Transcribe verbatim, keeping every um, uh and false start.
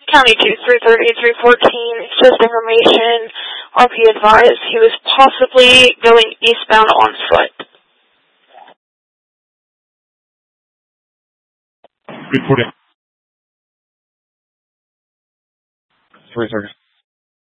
County two, three thirty, three fourteen, says information, R P advised he was possibly going eastbound on foot. Reporting. Three thirty.